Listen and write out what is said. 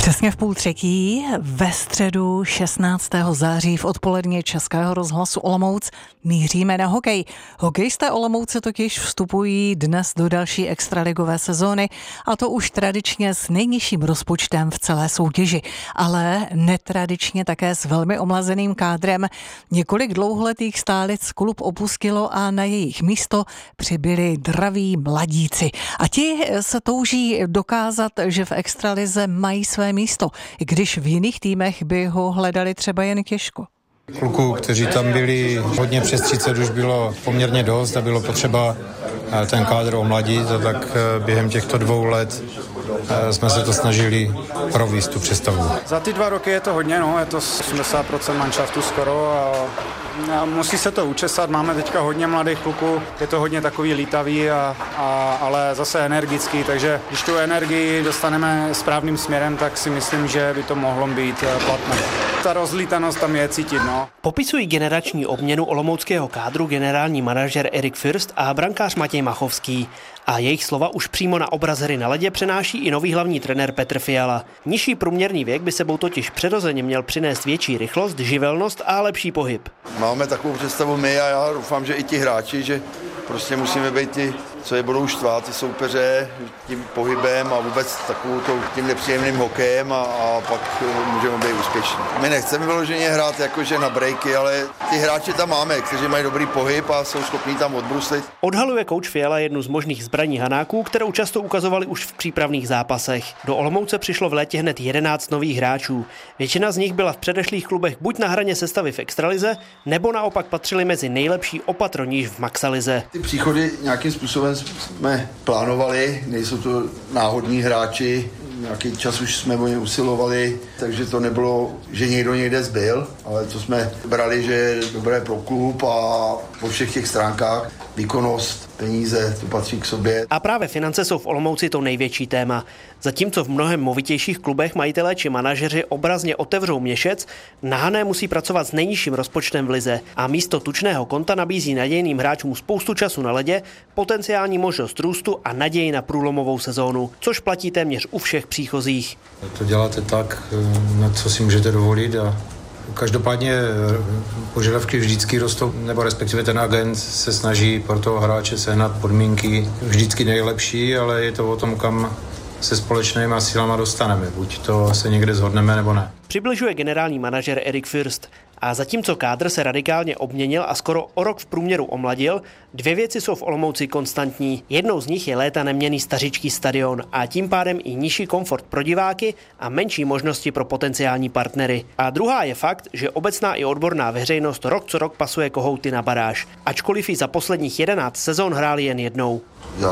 Přesně v 2:30 ve středu 16. září v odpoledně Českého rozhlasu Olomouc míříme na hokej. Hokejisté Olomouce totiž vstupují dnes do další extraligové sezóny, a to už tradičně s nejnižším rozpočtem v celé soutěži, ale netradičně také s velmi omlazeným kádrem. Několik dlouholetých stálic klub opustilo a na jejich místo přibyli draví mladíci. A ti se touží dokázat, že v extralize mají své místo, i když v jiných týmech by ho hledali třeba jen těžko. Kluků, kteří tam byli hodně přes 30, už bylo poměrně dost a bylo potřeba ten kádr omladit, a tak během těchto 2 let jsme se to snažili provést tu přestavbu. Za ty 2 roky je to hodně, je to 80% manšaftu skoro a musí se to učesat. Máme teďka hodně mladých kluků, je to hodně takový lítavý, ale zase energický, takže když tu energii dostaneme správným směrem, tak si myslím, že by to mohlo být platné. Ta rozlítanost tam je cítit. Popisují generační obměnu olomouckého kádru generální manažer Erik Fürst a brankář Matěj Machovský. A jejich slova už přímo na obraz hry na ledě přenáší i nový hlavní trenér Petr Fiala. Nižší průměrný věk by sebou totiž přirozeně měl přinést větší rychlost, živelnost a lepší pohyb. Máme takovou představu my a já doufám, že i ti hráči, že prostě musíme být ti, co je budou štvát, ty soupeře tím pohybem a vůbec tím nepříjemným hokejem a pak můžeme být úspěšní. My nechceme vyloženě hrát jakože na breaky, ale ty hráči tam máme, kteří mají dobrý pohyb a jsou schopní tam odbruslit. Odhaluje kouč Fiala jednu z možných zbraní Hanáků, kterou často ukazovali už v přípravných zápasech. Do Olomouce přišlo v létě hned 11 nových hráčů. Většina z nich byla v předešlých klubech buď na hraně sestavy v extralize, nebo naopak patřili mezi nejlepší o patro níž v maxalize. Ty příchody nějakým způsobem jsme plánovali, nejsou to náhodní hráči, nějaký čas už jsme o ně usilovali, takže to nebylo, že někdo někde zbyl, ale to jsme brali, že je dobré pro klub a po všech těch stránkách výkonnost, peníze, to patří k sobě. A právě finance jsou v Olomouci to největší téma. Zatímco v mnohem movitějších klubech majitelé či manažeři obrazně otevřou měšec, na Hané musí pracovat s nejnižším rozpočtem v lize a místo tučného konta nabízí nadějným hráčům spoustu času na ledě, potenciální možnost růstu a naději na průlomovou sezónu, což platí téměř u všech příchozích. To děláte tak, na co si můžete dovolit, a každopádně požadavky vždycky rostou, nebo respektive ten agent se snaží pro toho hráče sehnat podmínky vždycky nejlepší, ale je to o tom, kam se společnými silama dostaneme. Buď to se někde shodneme, nebo ne. Přibližuje generální manažer Erik Fürst. A zatímco kádr se radikálně obměnil a skoro o rok v průměru omladil, 2 věci jsou v Olomouci konstantní. Jednou z nich je léta neměnný stařičký stadion a tím pádem i nižší komfort pro diváky a menší možnosti pro potenciální partnery. A druhá je fakt, že obecná i odborná veřejnost rok co rok pasuje kohouty na baráž, ačkoliv ji za posledních 11 sezón hráli jen jednou.